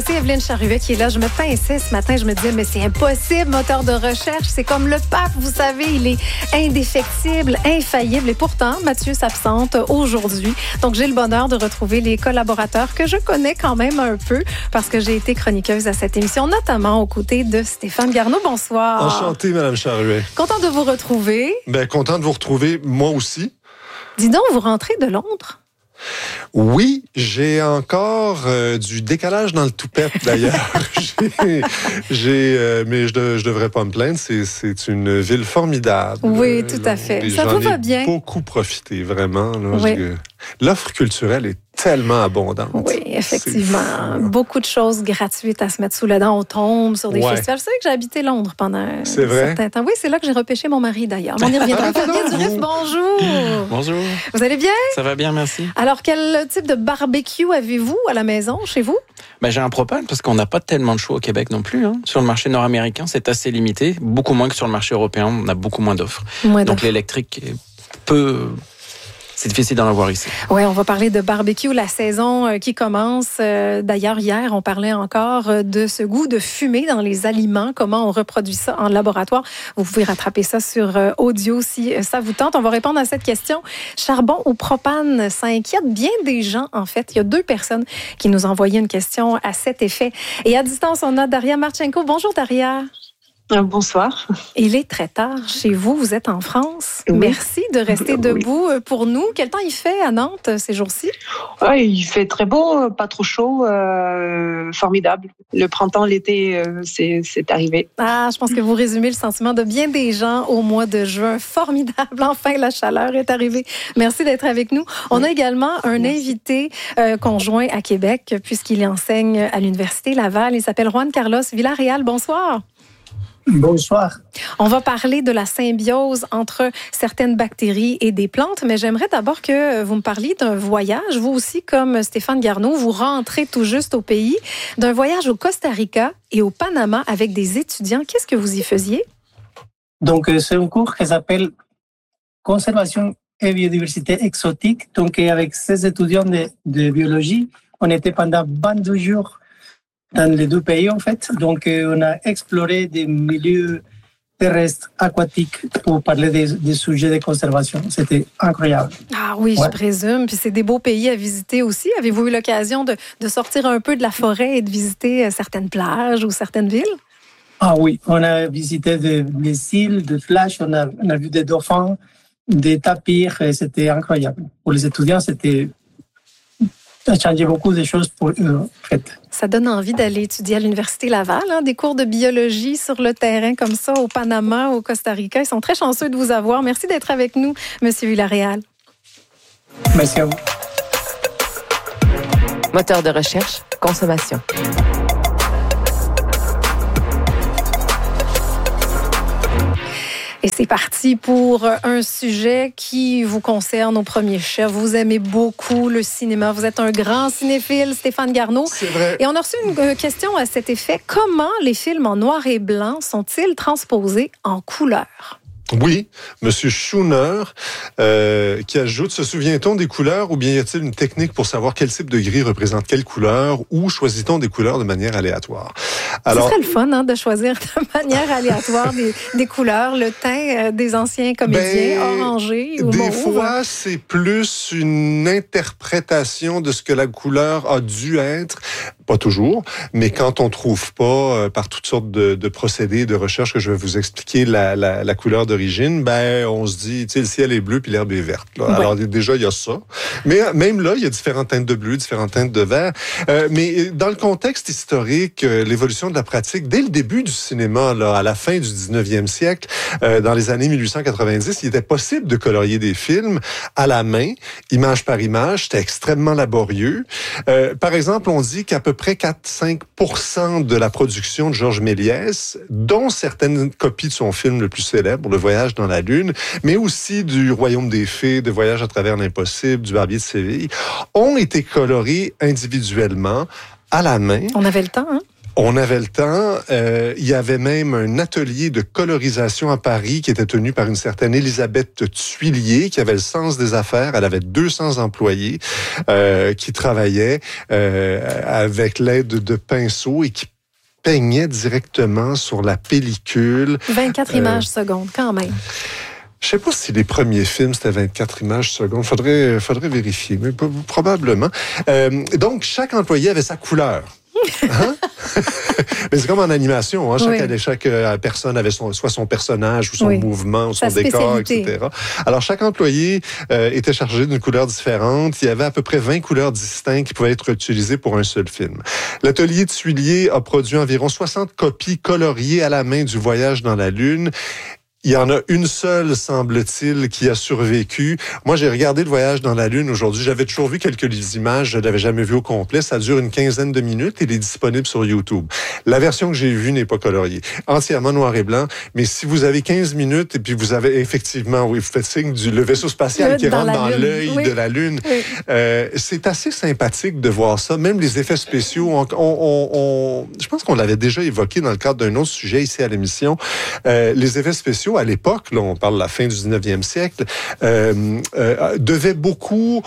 C'est Evelyne Charuet qui est là. Je me pinçais ce matin. Je me disais, mais c'est impossible, moteur de recherche. C'est comme le pape, vous savez. Il est indéfectible, infaillible. Et pourtant, Mathieu s'absente aujourd'hui. Donc, j'ai le bonheur de retrouver les collaborateurs que je connais quand même un peu parce que j'ai été chroniqueuse à cette émission, notamment aux côtés de Stéphane Garneau. Bonsoir. Enchanté, Madame Charuet. Content de vous retrouver. Content de vous retrouver, moi aussi. Dis donc, vous rentrez de Londres? Oui, j'ai encore du décalage dans le toupette, d'ailleurs. Mais je devrais pas me plaindre. C'est une ville formidable. Oui, tout à fait. Ça vous va bien? J'en ai beaucoup profité, vraiment. Là, oui. L'offre culturelle est tellement abondante. Oui, effectivement. Beaucoup de choses gratuites à se mettre sous le dent. On tombe sur des festivals. Je sais que j'ai habité Londres pendant un certain temps. Oui, c'est là que j'ai repêché mon mari, d'ailleurs. On y reviendra. Fabien Durif, bonjour. Bonjour. Vous allez bien? Ça va bien, merci. Alors, quel type de barbecue avez-vous à la maison, chez vous? J'ai un propane parce qu'on n'a pas tellement de choix au Québec non plus. Sur le marché nord-américain, c'est assez limité. Beaucoup moins que sur le marché européen. On a beaucoup moins d'offres. Donc, l'électrique est c'est difficile d'en avoir ici. Oui, on va parler de barbecue, la saison qui commence. D'ailleurs, hier, on parlait encore de ce goût de fumée dans les aliments, comment on reproduit ça en laboratoire. Vous pouvez rattraper ça sur audio si ça vous tente. On va répondre à cette question. Charbon ou propane, ça inquiète bien des gens, en fait. Il y a 2 personnes qui nous ont envoyé une question à cet effet. Et à distance, on a Daria Marchenko. Bonjour, Daria. Bonsoir. Il est très tard chez vous. Vous êtes en France. Oui. Merci de rester debout pour nous. Quel temps il fait à Nantes ces jours-ci? Il fait très beau, pas trop chaud, formidable. Le printemps, l'été, c'est arrivé. Je pense que vous résumez le sentiment de bien des gens au mois de juin. Formidable. Enfin, la chaleur est arrivée. Merci d'être avec nous. On a également un invité conjoint à Québec puisqu'il enseigne à l'Université Laval. Il s'appelle Juan Carlos Villarreal. Bonsoir. Bonsoir. On va parler de la symbiose entre certaines bactéries et des plantes, mais j'aimerais d'abord que vous me parliez d'un voyage. Vous aussi, comme Stéphane Garneau, vous rentrez tout juste au pays, d'un voyage au Costa Rica et au Panama avec des étudiants. Qu'est-ce que vous y faisiez? Donc, c'est un cours qui s'appelle Conservation et biodiversité exotique. Donc, avec 16 étudiants de biologie, on était pendant 22 jours dans les 2 pays, en fait. Donc, on a exploré des milieux terrestres, aquatiques, pour parler des sujets de conservation. C'était incroyable. Ah oui, je présume. Puis c'est des beaux pays à visiter aussi. Avez-vous eu l'occasion de sortir un peu de la forêt et de visiter certaines plages ou certaines villes? Ah oui, on a visité des îles, des plages, on a vu des dauphins, des tapirs, et c'était incroyable. Pour les étudiants, ça a changé beaucoup de choses pour eux, en fait. Ça donne envie d'aller étudier à l'Université Laval, des cours de biologie sur le terrain comme ça, au Panama, au Costa Rica. Ils sont très chanceux de vous avoir. Merci d'être avec nous, Monsieur Villarreal. Merci à vous. Moteur de recherche, consommation. Et c'est parti pour un sujet qui vous concerne au premier chef. Vous aimez beaucoup le cinéma. Vous êtes un grand cinéphile, Stéphane Garneau. C'est vrai. Et on a reçu une question à cet effet. Comment les films en noir et blanc sont-ils transposés en couleur? Oui, Monsieur Schooner, qui ajoute, se souvient-on des couleurs ou bien y a-t-il une technique pour savoir quel type de gris représente quelle couleur ou choisit-on des couleurs de manière aléatoire? Alors, ce serait le fun de choisir de manière aléatoire des couleurs, le teint des anciens comédiens, orangé ou des mauve. fois, c'est plus une interprétation de ce que la couleur a dû être. Pas toujours, mais quand on trouve pas, par toutes sortes de procédés de recherche que je vais vous expliquer la couleur d'origine, on se dit, tu sais, le ciel est bleu puis l'herbe est verte. Là. Ouais. Alors déjà, il y a ça. Mais même là, il y a différentes teintes de bleu, différentes teintes de vert. Mais dans le contexte historique, l'évolution de la pratique, dès le début du cinéma, là, à la fin du 19e siècle, dans les années 1890, il était possible de colorier des films à la main, image par image. C'était extrêmement laborieux. Par exemple, on dit qu'à peu près 4-5% de la production de Georges Méliès, dont certaines copies de son film le plus célèbre, Le Voyage dans la Lune, mais aussi du Royaume des Fées, de Voyage à travers l'impossible, du Barbier de Séville, ont été colorées individuellement, à la main. On avait le temps, hein? On avait le temps. Il y avait même un atelier de colorisation à Paris qui était tenu par une certaine Elisabeth Tuillier, qui avait le sens des affaires. Elle avait 200 employés qui travaillaient avec l'aide de pinceaux et qui peignaient directement sur la pellicule. 24 images secondes, quand même. Je sais pas si les premiers films, c'était 24 images secondes. Faudrait vérifier, mais probablement. Donc, chaque employé avait sa couleur. Hein? Mais c'est comme en animation, hein? Chaque personne avait soit son personnage ou son mouvement ou son décor, etc. Alors, chaque employé était chargé d'une couleur différente. Il y avait à peu près 20 couleurs distinctes qui pouvaient être utilisées pour un seul film. L'atelier de Tuillier a produit environ 60 copies coloriées à la main du Voyage dans la Lune. Il y en a une seule, semble-t-il, qui a survécu. Moi, j'ai regardé le Voyage dans la Lune aujourd'hui. J'avais toujours vu quelques images. Je ne l'avais jamais vu au complet. Ça dure une quinzaine de minutes. Il est disponible sur YouTube. La version que j'ai vue n'est pas coloriée. Entièrement noir et blanc. Mais si vous avez 15 minutes et puis vous avez effectivement, vous faites signe le vaisseau spatial qui rentre dans l'œil de la Lune, c'est assez sympathique de voir ça. Même les effets spéciaux, je pense qu'on l'avait déjà évoqué dans le cadre d'un autre sujet ici à l'émission. Les effets spéciaux à l'époque, là, on parle de la fin du 19e siècle, devait beaucoup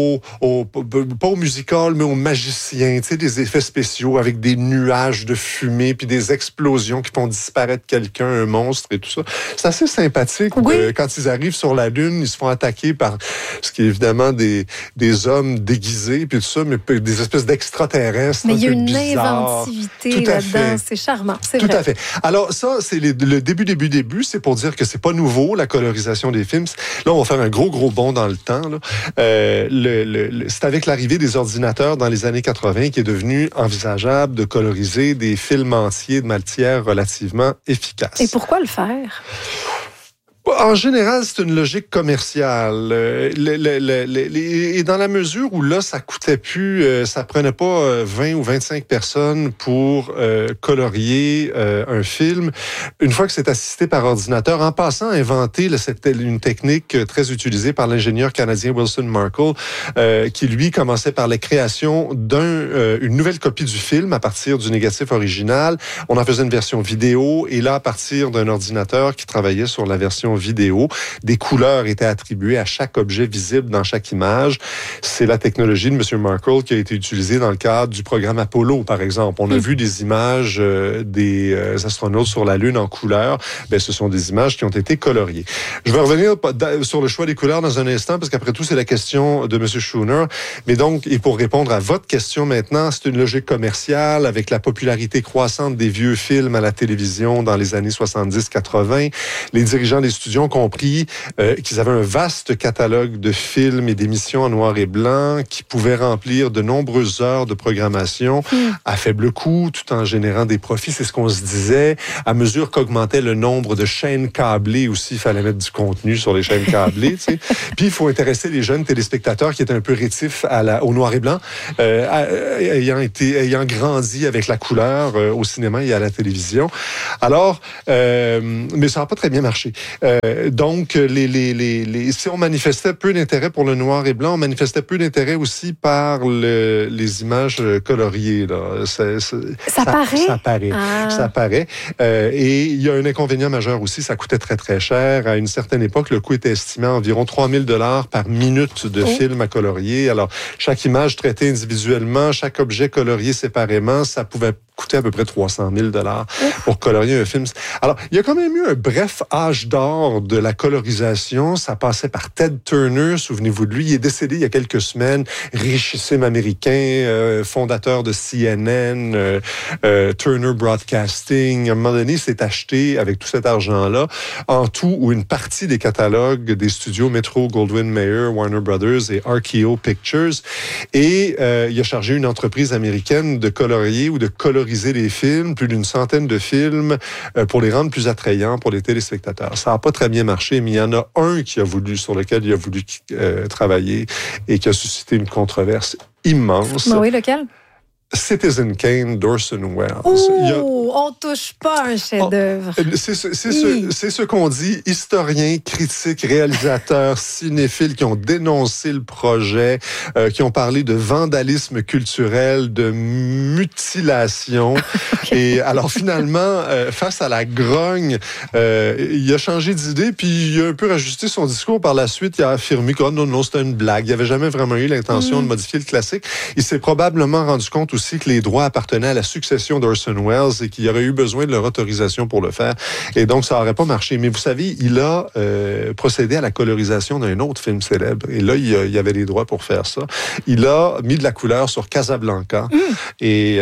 pas au musical, mais aux magiciens, tu sais, des effets spéciaux avec des nuages de fumée puis des explosions qui font disparaître quelqu'un, un monstre et tout ça. C'est assez sympathique. Quand ils arrivent sur la Lune, ils se font attaquer par ce qui est évidemment des hommes déguisés puis tout ça, mais des espèces d'extraterrestres. Mais il y a peu une bizarres. inventivité là-dedans. C'est charmant, c'est vrai. Tout à fait. Alors ça, c'est le début. C'est pour dire que c'est pas nouveau, la colorisation des films. Là, on va faire un gros bond dans le temps. Là. C'est avec l'arrivée des ordinateurs dans les années 80 qu'il est devenu envisageable de coloriser des films entiers de matière relativement efficace. Et pourquoi le faire? En général, c'est une logique commerciale. Et dans la mesure où là, ça coûtait plus, ça prenait pas 20 ou 25 personnes pour colorier un film. Une fois que c'est assisté par ordinateur, en passant à inventer, c'était une technique très utilisée par l'ingénieur canadien Wilson Markle, qui lui commençait par la création une nouvelle copie du film à partir du négatif original. On en faisait une version vidéo et là, à partir d'un ordinateur qui travaillait sur la version vidéo, des couleurs étaient attribuées à chaque objet visible dans chaque image. C'est la technologie de M. Markle qui a été utilisée dans le cadre du programme Apollo, par exemple. On a vu des images des astronautes sur la Lune en couleurs. Ce sont des images qui ont été coloriées. Je vais revenir sur le choix des couleurs dans un instant, parce qu'après tout, c'est la question de M. Schooner. Mais donc, et pour répondre à votre question maintenant, c'est une logique commerciale avec la popularité croissante des vieux films à la télévision dans les années 70-80. Les dirigeants des studios ont compris qu'ils avaient un vaste catalogue de films et d'émissions en noir et blanc qui pouvaient remplir de nombreuses heures de programmation à faible coût, tout en générant des profits. C'est ce qu'on se disait. À mesure qu'augmentait le nombre de chaînes câblées aussi, il fallait mettre du contenu sur les chaînes câblées. Tu sais. Puis il faut intéresser les jeunes téléspectateurs qui étaient un peu rétifs au noir et blanc, ayant grandi avec la couleur au cinéma et à la télévision. Alors, mais ça n'a pas très bien marché. Donc, si on manifestait peu d'intérêt pour le noir et blanc, on manifestait peu d'intérêt aussi par les images coloriées. Là. Ça paraît. Ça paraît. Et il y a un inconvénient majeur aussi, ça coûtait très, très cher. À une certaine époque, le coût était estimé à environ 3 000 $ par minute de film à colorier. Alors, chaque image traitée individuellement, chaque objet colorié séparément, ça pouvait coûter à peu près 300 000 $ pour colorier un film. Alors, il y a quand même eu un bref âge d'or de la colorisation. Ça passait par Ted Turner, souvenez-vous de lui. Il est décédé il y a quelques semaines, richissime américain, fondateur de CNN, Turner Broadcasting. À un moment donné, il s'est acheté, avec tout cet argent-là, en tout ou une partie des catalogues des studios Metro-Goldwyn-Mayer, Warner Brothers et RKO Pictures. Et il a chargé une entreprise américaine de colorier ou de coloriser les films, plus d'une centaine de films, pour les rendre plus attrayants pour les téléspectateurs. Ça n'a pas très bien marché, mais il y en a un sur lequel il a voulu travailler et qui a suscité une controverse immense. Oui, lequel? Citizen Kane d'Orson Welles. On touche pas un chef-d'œuvre. C'est ce qu'on dit, historiens, critiques, réalisateurs, cinéphiles qui ont dénoncé le projet, qui ont parlé de vandalisme culturel, de mutilation. Okay. Et alors finalement, face à la grogne, il a changé d'idée, puis il a un peu rajusté son discours par la suite. Il a affirmé que non, c'était une blague. Il n'avait jamais vraiment eu l'intention de modifier le classique. Il s'est probablement rendu compte aussi que les droits appartenaient à la succession d'Orson Welles et qu'il y aurait eu besoin de leur autorisation pour le faire. Et donc, ça n'aurait pas marché. Mais vous savez, il a procédé à la colorisation d'un autre film célèbre. Et là, il y avait les droits pour faire ça. Il a mis de la couleur sur Casablanca. Et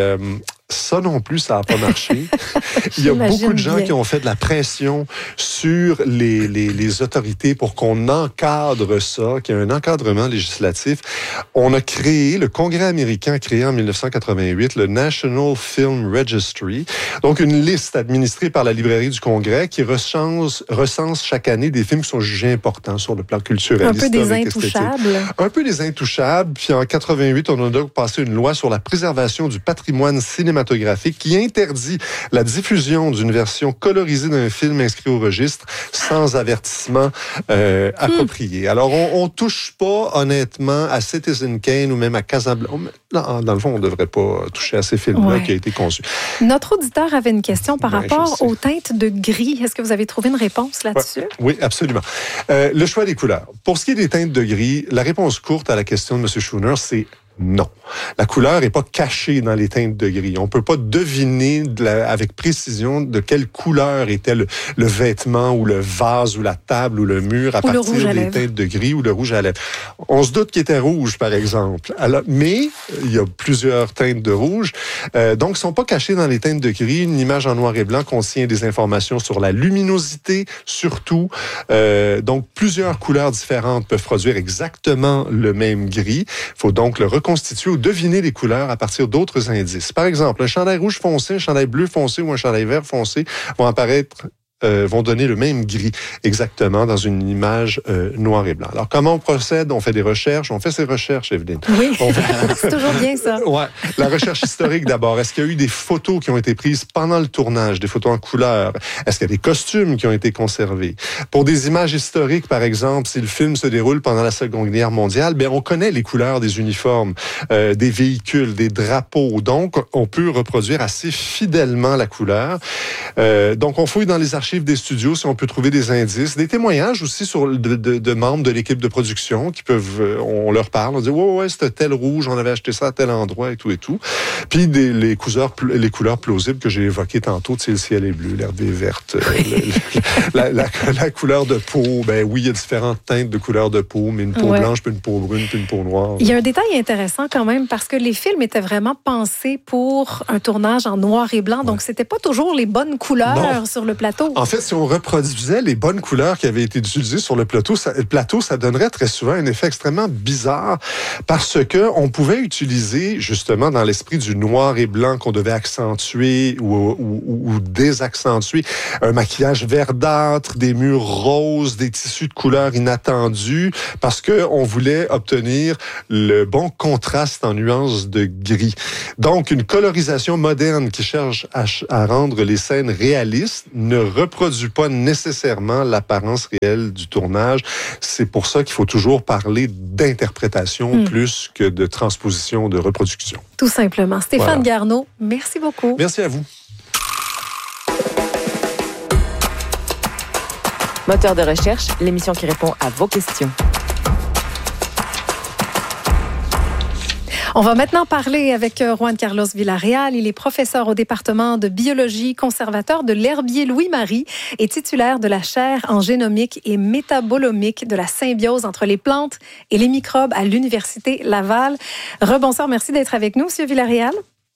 ça non plus, ça n'a pas marché. Il y a beaucoup de gens qui ont fait de la pression sur les autorités pour qu'on encadre ça, qu'il y ait un encadrement législatif. On a créé, le Congrès américain a créé en 1988 le National Film Registry, donc une liste administrée par la librairie du Congrès qui recense chaque année des films qui sont jugés importants sur le plan culturel, un peu des intouchables. Un peu des intouchables. Puis en 88, on a donc passé une loi sur la préservation du patrimoine cinématographique qui interdit la diffusion d'une version colorisée d'un film inscrit au registre sans avertissement approprié. Alors, on touche pas honnêtement à Citizen Kane ou même à Casablanca. Non, dans le fond, on ne devrait pas toucher à ces films-là qui a été conçu. Notre auditeur avait une question par rapport aux teintes de gris. Est-ce que vous avez trouvé une réponse là-dessus? Oui, absolument. Le choix des couleurs. Pour ce qui est des teintes de gris, la réponse courte à la question de M. Schooner, c'est non. La couleur n'est pas cachée dans les teintes de gris. On ne peut pas deviner avec précision de quelle couleur était le vêtement ou le vase ou la table ou le mur à partir des teintes de gris ou le rouge à lèvres. On se doute qu'il était rouge, par exemple. Alors, mais il y a plusieurs teintes de rouge. Donc, ils ne sont pas cachés dans les teintes de gris. Une image en noir et blanc contient des informations sur la luminosité, surtout. Donc, plusieurs couleurs différentes peuvent produire exactement le même gris. Il faut donc le reconstituer ou deviner les couleurs à partir d'autres indices. Par exemple, un chandail rouge foncé, un chandail bleu foncé ou un chandail vert foncé vont donner le même gris exactement dans une image noir et blanc. Alors, comment on procède? On fait des recherches. On fait ces recherches, Evelyne. Oui, c'est toujours bien ça. Ouais. La recherche historique d'abord. Est-ce qu'il y a eu des photos qui ont été prises pendant le tournage, des photos en couleur? Est-ce qu'il y a des costumes qui ont été conservés? Pour des images historiques, par exemple, si le film se déroule pendant la Seconde Guerre mondiale, on connaît les couleurs des uniformes, des véhicules, des drapeaux. Donc, on peut reproduire assez fidèlement la couleur. Donc, on fouille dans les archives des studios si on peut trouver des indices, des témoignages aussi de membres de l'équipe de production qui peuvent, on leur parle, on dit ouais c'était tel rouge, on avait acheté ça à tel endroit et tout. Puis les couleurs plausibles que j'ai évoquées tantôt, le ciel est bleu, l'herbe est verte, la couleur de peau, oui il y a différentes teintes de couleur de peau, mais une peau blanche, puis une peau brune, puis une peau noire. Il y a un détail intéressant quand même parce que les films étaient vraiment pensés pour un tournage en noir et blanc, donc c'était pas toujours les bonnes couleurs sur le plateau. En fait, si on reproduisait les bonnes couleurs qui avaient été utilisées sur le plateau, ça donnerait très souvent un effet extrêmement bizarre parce que on pouvait utiliser, justement, dans l'esprit du noir et blanc qu'on devait accentuer ou désaccentuer, un maquillage verdâtre, des murs roses, des tissus de couleurs inattendus, parce que on voulait obtenir le bon contraste en nuances de gris. Donc, une colorisation moderne qui cherche à rendre les scènes réalistes ne reproduit pas nécessairement l'apparence réelle du tournage. C'est pour ça qu'il faut toujours parler d'interprétation plus que de transposition, de reproduction. Tout simplement. Stéphane Garneau, merci beaucoup. Merci à vous. Moteur de recherche, l'émission qui répond à vos questions. On va maintenant parler avec Juan Carlos Villarreal. Il est professeur au département de biologie, conservateur de l'herbier Louis-Marie et titulaire de la chaire en génomique et métabolomique de la symbiose entre les plantes et les microbes à l'Université Laval. Rebonsoir, merci d'être avec nous, Monsieur Villarreal.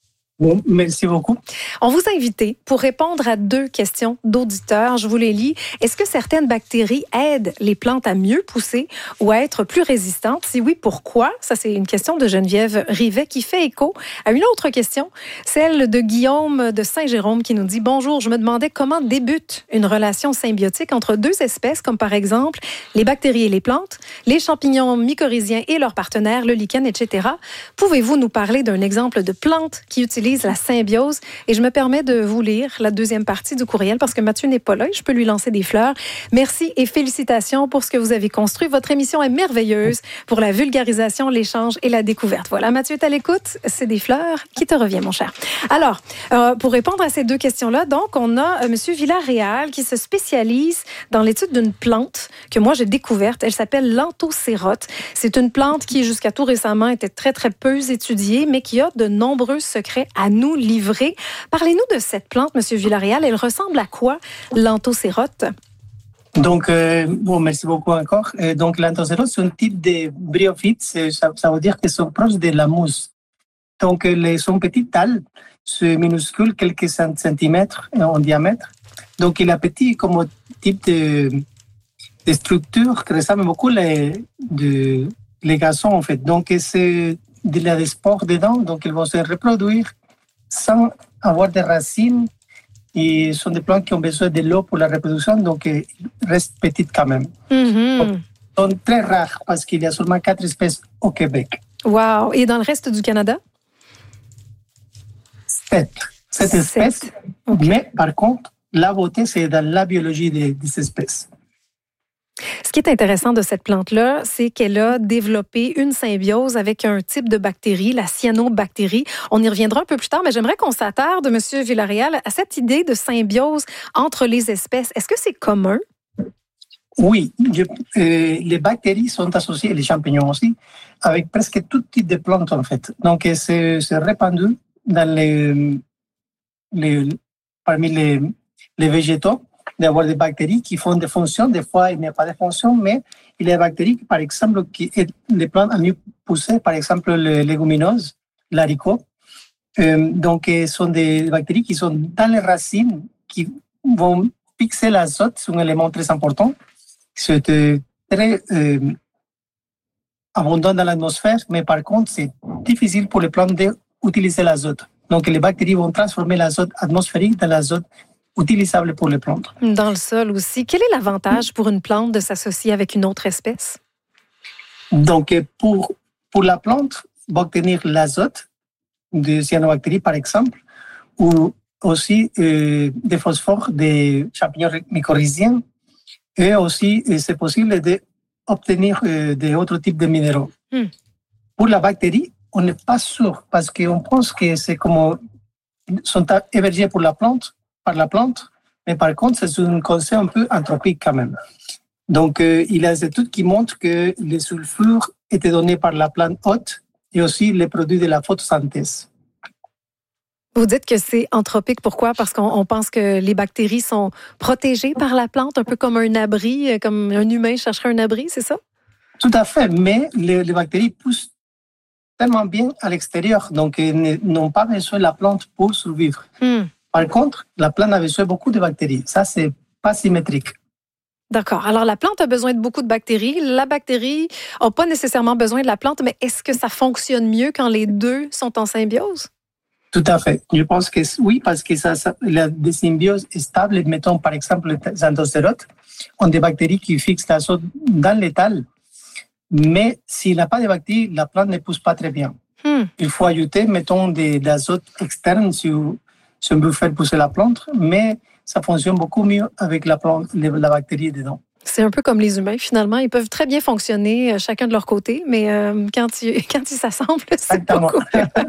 Bon, merci beaucoup. On vous a invité pour répondre à 2 questions d'auditeurs. Je vous les lis. Est-ce que certaines bactéries aident les plantes à mieux pousser ou à être plus résistantes? Si oui, pourquoi? Ça, c'est une question de Geneviève Rivet qui fait écho à une autre question, celle de Guillaume de Saint-Jérôme qui nous dit « Bonjour, je me demandais comment débute une relation symbiotique entre 2 espèces, comme par exemple les bactéries et les plantes, les champignons mycorhiziens et leurs partenaires, le lichen, etc. Pouvez-vous nous parler d'un exemple de plante qui utilise la symbiose? » Et je me permets de vous lire la 2e partie du courriel parce que Mathieu n'est pas là et je peux lui lancer des fleurs. Merci et félicitations pour ce que vous avez construit. Votre émission est merveilleuse pour la vulgarisation, l'échange et la découverte. Voilà, Mathieu est à l'écoute. C'est des fleurs qui te revient, mon cher. Alors, pour répondre à ces 2 questions-là, donc, on a M. Villarreal qui se spécialise dans l'étude d'une plante que moi j'ai découverte. Elle s'appelle l'anthocérote. C'est une plante qui, jusqu'à tout récemment, était très, très peu étudiée, mais qui a de nombreux secrets à nous livrer. Parlez-nous de cette plante, Monsieur Villarreal. Elle ressemble à quoi, l'anthocérote? Donc, merci beaucoup encore. Donc, l'anthocérote, c'est un type de bryophytes. Ça veut dire qu'ils sont proches de la mousse. Donc, son petit tall, c'est minuscule, quelques centimètres en diamètre. Donc, il a petit comme type de structure qui ressemble beaucoup les garçons, en fait. Donc, c'est des spores dedans, donc ils vont se reproduire sans avoir des racines. Et ce sont des plantes qui ont besoin de l'eau pour la reproduction, donc ils restent petites quand même. Donc, ils sont très rares parce qu'il y a seulement 4 espèces au Québec. Wow! Et dans le reste du Canada? 7 espèces. Okay. Mais par contre, la beauté, c'est dans la biologie des espèces. Ce qui est intéressant de cette plante-là, c'est qu'elle a développé une symbiose avec un type de bactérie, la cyanobactérie. On y reviendra un peu plus tard, mais j'aimerais qu'on s'attarde, M. Villarreal, à cette idée de symbiose entre les espèces. Est-ce que c'est commun? Oui, les bactéries sont associées, et les champignons aussi, avec presque tout type de plantes, en fait. Donc, c'est répandu dans parmi les végétaux, d'avoir des bactéries qui font des fonctions. Des fois, il n'y a pas de fonction, mais il y a des bactéries, par exemple, qui aident les plantes à mieux pousser, par exemple, les légumineuses, l'haricot. Donc, ce sont des bactéries qui sont dans les racines, qui vont fixer l'azote, c'est un élément très important. C'est très abondant dans l'atmosphère, mais par contre, c'est difficile pour les plantes d'utiliser l'azote. Donc, les bactéries vont transformer l'azote atmosphérique dans l'azote utilisable pour les plantes. Dans le sol aussi. Quel est l'avantage pour une plante de s'associer avec une autre espèce? Donc, pour la plante, va obtenir l'azote de cyanobactéries, par exemple, ou aussi des phosphores des champignons mycorhiziens, et aussi, c'est possible d'obtenir d'autres types de minéraux. Pour la bactérie, on n'est pas sûr, parce qu'on pense que c'est comme sont hébergés par la plante, mais par contre, c'est un concept un peu anthropique quand même. Donc, il y a des études qui montrent que les sulfures étaient donnés par la plante hôte et aussi les produits de la photosynthèse. Vous dites que c'est anthropique. Pourquoi? Parce qu'on pense que les bactéries sont protégées par la plante, un peu comme un abri, comme un humain chercherait un abri, c'est ça? Tout à fait, mais les bactéries poussent tellement bien à l'extérieur, donc elles n'ont pas besoin de la plante pour survivre. Par contre, la plante a besoin de beaucoup de bactéries. Ça, c'est pas symétrique. D'accord. Alors, la plante a besoin de beaucoup de bactéries. La bactérie n'a pas nécessairement besoin de la plante, mais est-ce que ça fonctionne mieux quand les deux sont en symbiose? Tout à fait. Je pense que oui, parce que la symbiose est stable. Mettons, par exemple, les anthocérotes ont des bactéries qui fixent l'azote dans l'étal. Mais s'il n'y a pas de bactéries, la plante ne pousse pas très bien. Il faut ajouter, mettons, de l'azote externe si on veut faire pousser la plante, mais ça fonctionne beaucoup mieux avec la bactérie dedans. C'est un peu comme les humains, finalement. Ils peuvent très bien fonctionner chacun de leur côté, mais quand ils s'assemblent, c'est pas cool.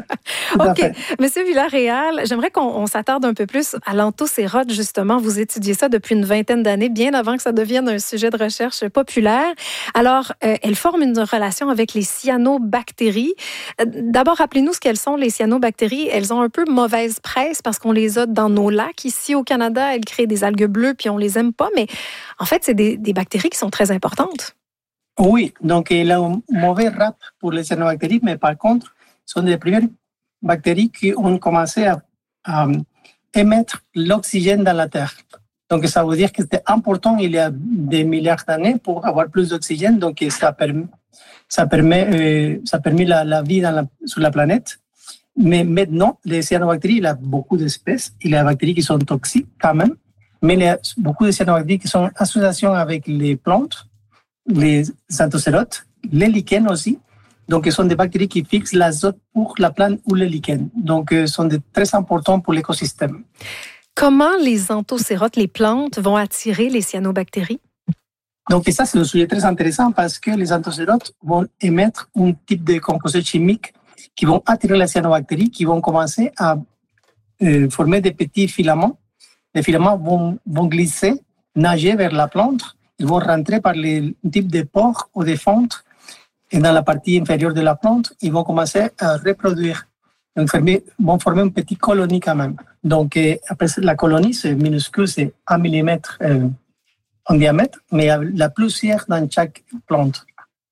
OK. Monsieur Villarreal, j'aimerais qu'on s'attarde un peu plus à l'anthocérote, justement. Vous étudiez ça depuis une vingtaine d'années, bien avant que ça devienne un sujet de recherche populaire. Alors, elles forment une relation avec les cyanobactéries. D'abord, rappelez-nous ce qu'elles sont, les cyanobactéries. Elles ont un peu mauvaise presse parce qu'on les a dans nos lacs. Ici, au Canada, elles créent des algues bleues, puis on les aime pas, mais en fait, c'est des bactéries qui sont très importantes. Oui, donc il a un mauvais rap pour les cyanobactéries, mais par contre, ce sont des premières bactéries qui ont commencé à émettre l'oxygène dans la Terre. Donc, ça veut dire que c'était important il y a des milliards d'années pour avoir plus d'oxygène. Donc, ça a permis la vie sur la planète. Mais maintenant, les cyanobactéries, il y a beaucoup d'espèces. Il y a des bactéries qui sont toxiques quand même. Mais il y a beaucoup de cyanobactéries qui sont en association avec les plantes, les anthocérotes, les lichens aussi. Donc, ce sont des bactéries qui fixent l'azote pour la plante ou les lichens. Donc, sont très importants pour l'écosystème. Comment les anthocérotes, les plantes, vont attirer les cyanobactéries? Donc, ça, c'est un sujet très intéressant parce que les anthocérotes vont émettre un type de composés chimiques qui vont attirer les cyanobactéries, qui vont commencer à former des petits filaments. Les filaments vont glisser, nager vers la plante. Ils vont rentrer par les types de pores ou des fentes. Et dans la partie inférieure de la plante, ils vont commencer à reproduire. Donc, vont former une petite colonie quand même. Donc, après, la colonie, c'est minuscule, c'est 1 millimètre en diamètre, mais il y a la plusieurs dans chaque plante.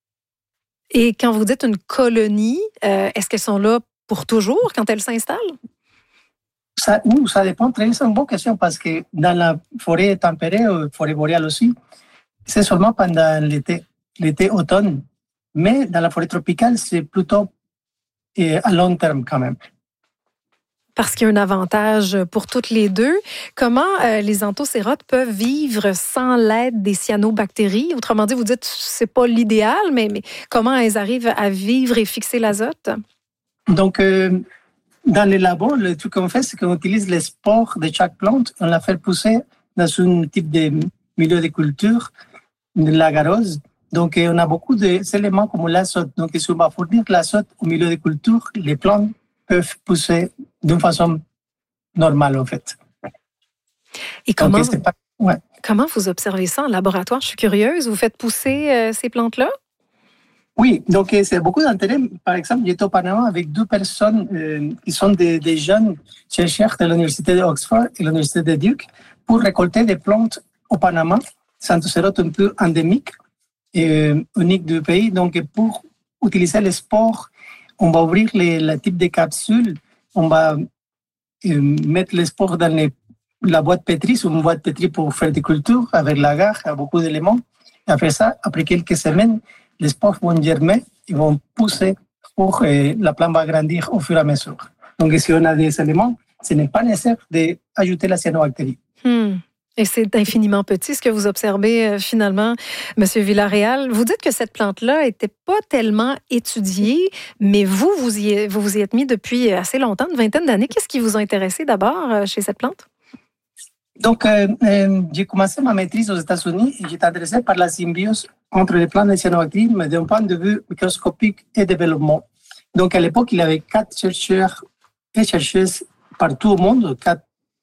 Et quand vous dites une colonie, est-ce qu'elles sont là pour toujours quand elles s'installent? Ça dépend. C'est une bonne question parce que dans la forêt tempérée, forêt boréale aussi, c'est seulement pendant l'été-automne. Mais dans la forêt tropicale, c'est plutôt à long terme quand même. Parce qu'il y a un avantage pour toutes les deux. Comment les anthocérotes peuvent vivre sans l'aide des cyanobactéries? Autrement dit, vous dites que ce n'est pas l'idéal, mais comment elles arrivent à vivre et fixer l'azote? Donc, dans les labos, le truc qu'on fait, c'est qu'on utilise les spores de chaque plante, on la fait pousser dans un type de milieu de culture, de l'agarose. Donc, on a beaucoup d'éléments comme l'azote. Donc, si on va fournir l'azote au milieu de culture, les plantes peuvent pousser d'une façon normale, en fait. Et comment vous observez ça en laboratoire? Je suis curieuse. Vous faites pousser ces plantes-là? Oui, donc c'est beaucoup d'intérêt. Par exemple, j'étais au Panama avec 2 personnes qui sont des jeunes chercheurs de l'Université d'Oxford et l'Université de Duke pour récolter des plantes au Panama, anthocérotes un peu endémiques et uniques du pays. Donc, pour utiliser les spores, on va ouvrir le type de capsule, on va mettre les spores dans la boîte pétrie, sur une boîte pétrie pour faire des cultures avec l'agar, avec beaucoup d'éléments. Et après ça, après quelques semaines, les spores vont germer, ils vont pousser pour la plante va grandir au fur et à mesure. Donc, si on a des éléments, ce n'est pas nécessaire d'ajouter la cyanobactérie. Et c'est infiniment petit ce que vous observez finalement, M. Villarreal. Vous dites que cette plante-là n'était pas tellement étudiée, mais vous y êtes mis depuis assez longtemps, une vingtaine d'années. Qu'est-ce qui vous a intéressé d'abord chez cette plante? Donc, j'ai commencé ma maîtrise aux États-Unis et j'étais intéressé par la symbiose entre les plantes et les cyanobactéries, mais d'un point de vue microscopique et développement. Donc, à l'époque, il y avait 4 chercheurs et chercheuses partout au monde, 4,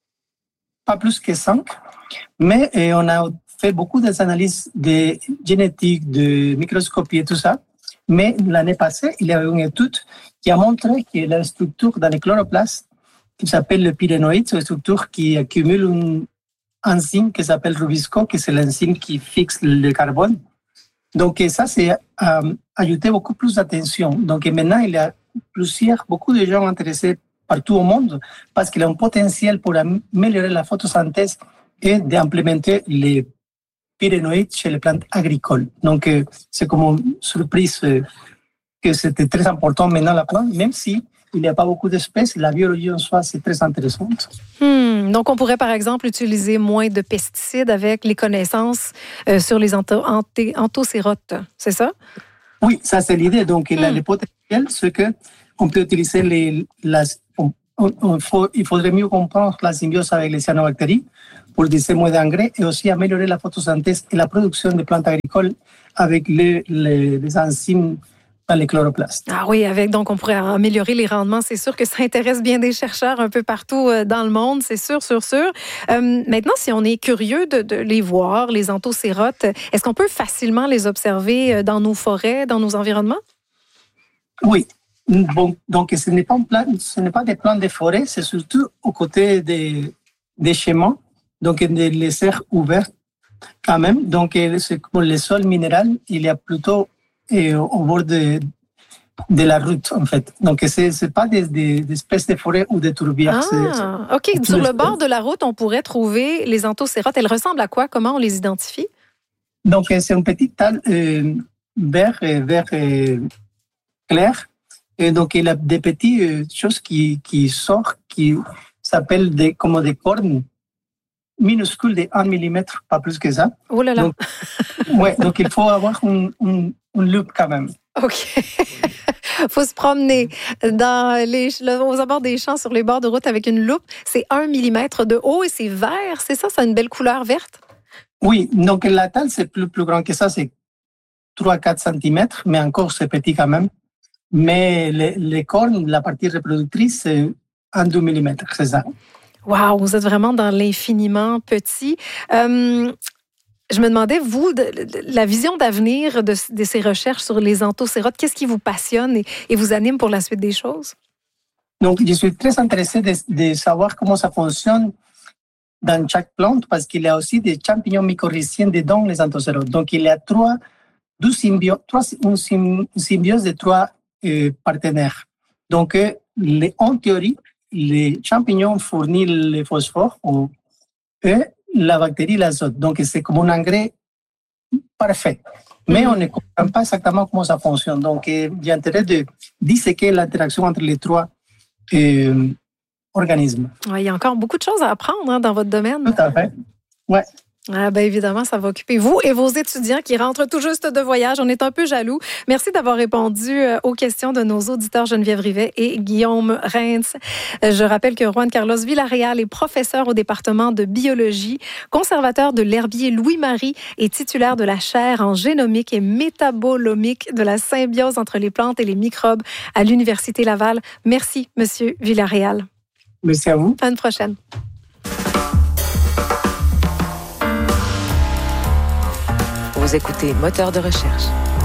pas plus que 5. Mais on a fait beaucoup d'analyses de génétique, de microscopie et tout ça. Mais l'année passée, il y avait une étude qui a montré que la structure dans les chloroplastes, qui s'appelle le pyrénoïde, c'est une structure qui accumule une enzyme qui s'appelle Rubisco, qui c'est l'enzyme qui fixe le carbone. Donc ça, c'est ajouté beaucoup plus d'attention. Donc maintenant, il y a beaucoup de gens intéressés partout au monde parce qu'il y a un potentiel pour améliorer la photosynthèse et d'implémenter les pyrénoïdes chez les plantes agricoles. Donc, c'est comme une surprise que c'était très important maintenant la plante, même si il n'y a pas beaucoup d'espèces, la biologie en soi, c'est très intéressante. Donc, on pourrait, par exemple, utiliser moins de pesticides avec les connaissances sur les anthocérotes, c'est ça? Oui, ça, c'est l'idée. Donc, le potentiel, c'est qu'on peut utiliser il faudrait mieux comprendre la symbiose avec les cyanobactéries pour utiliser moins d'engrais et aussi améliorer la photosynthèse et la production de plantes agricoles avec les enzymes dans les chloroplastes. Ah oui, donc on pourrait améliorer les rendements. C'est sûr que ça intéresse bien des chercheurs un peu partout dans le monde, c'est sûr. Maintenant, si on est curieux de les voir, les anthocérotes, est-ce qu'on peut facilement les observer dans nos forêts, dans nos environnements? Oui. Bon, donc, ce n'est pas des plantes de forêt, c'est surtout aux côtés des chemins, donc des serres ouvertes quand même. Donc, c'est comme le sol minéral, il y a plutôt au bord de la route, en fait. Donc, c'est pas des espèces de forêts ou des tourbières. OK. Sur le bord de la route, on pourrait trouver les anthocérotes. Elles ressemblent à quoi? Comment on les identifie? Donc, c'est un petit tas vert clair. Et donc, il y a des petites choses qui sortent, qui s'appellent comme des cornes minuscules de 1 mm, pas plus que ça. Oh là là! Donc il faut avoir une loupe quand même. OK. Il faut se promener aux abords des champs, sur les bords de route avec une loupe. C'est 1 mm de haut et c'est vert, c'est ça? Ça a une belle couleur verte? Oui, donc la taille, c'est plus grand que ça, c'est 3-4 cm, mais encore c'est petit quand même. Mais les cornes, la partie reproductrice, c'est 1-2 mm, c'est ça. Wow, vous êtes vraiment dans l'infiniment petit. Je me demandais, vous, la vision d'avenir de ces recherches sur les anthocérotes, qu'est-ce qui vous passionne et vous anime pour la suite des choses? Donc, je suis très intéressé de savoir comment ça fonctionne dans chaque plante, parce qu'il y a aussi des champignons mycorhiziens dedans les anthocérotes. Donc, il y a une symbiose de 3 partenaires. Donc, en théorie, les champignons fournissent le phosphore et la bactérie l'azote. Donc, c'est comme un engrais parfait. Mais on ne comprend pas exactement comment ça fonctionne. Donc, j'ai intérêt de disséquer l'interaction entre les 3 organismes. Ouais, il y a encore beaucoup de choses à apprendre dans votre domaine. Tout à fait. Ouais. Évidemment, ça va occuper vous et vos étudiants qui rentrent tout juste de voyage. On est un peu jaloux. Merci d'avoir répondu aux questions de nos auditeurs Geneviève Rivet et Guillaume Reintz. Je rappelle que Juan Carlos Villarreal est professeur au département de biologie, conservateur de l'herbier Louis-Marie et titulaire de la chaire en génomique et métabolomique de la symbiose entre les plantes et les microbes à l'Université Laval. Merci, Monsieur Villarreal. Merci à vous. À une prochaine. Vous écoutez Moteur de recherche.